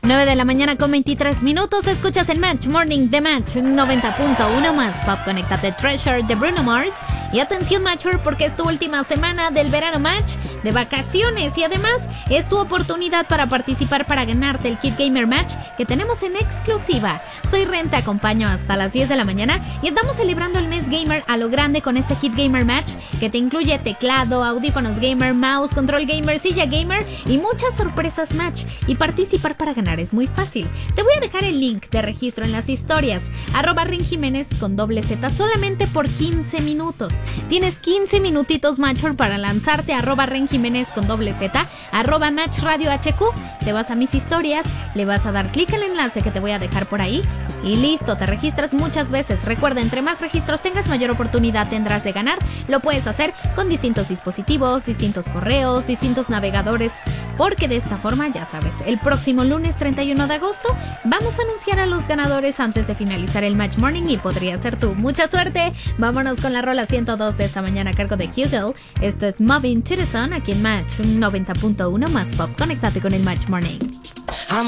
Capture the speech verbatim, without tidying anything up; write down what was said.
nueve de la mañana con veintitrés minutos. Escuchas el Match Morning de Match noventa punto uno más Pop. Conéctate Treasure de Bruno Mars. Y atención, Matcher, porque es tu última semana del verano Match de vacaciones. Y además es tu oportunidad para participar para ganarte el Kit Gamer Match que tenemos en exclusiva. Soy Ren, te acompaño hasta las diez de la mañana y estamos celebrando el mes gamer a lo grande con este Kit Gamer Match que te incluye teclado, audífonos gamer, mouse, control gamer, silla gamer y muchas sorpresas Match. Y participar para ganar es muy fácil. Te voy a dejar el link de registro en las historias. Arroba Ren Jiménez con doble Z solamente por quince minutos. Tienes quince minutitos, Matcher, para lanzarte a arroba Ren Jiménez con doble Z, arroba Match Radio H Q. Te vas a mis historias, le vas a dar clic al enlace que te voy a dejar por ahí y listo, te registras muchas veces. Recuerda, entre más registros tengas, mayor oportunidad tendrás de ganar. Lo puedes hacer con distintos dispositivos, distintos correos, distintos navegadores, porque de esta forma, ya sabes, el próximo lunes treinta y uno de agosto vamos a anunciar a los ganadores antes de finalizar el Match Morning y podría ser tú. ¡Mucha suerte! Vámonos con la rola ciento dos de esta mañana a cargo de Q-Dell. Esto es Moving to the Sun aquí en Match noventa punto uno más Pop. Conéctate con el Match Morning.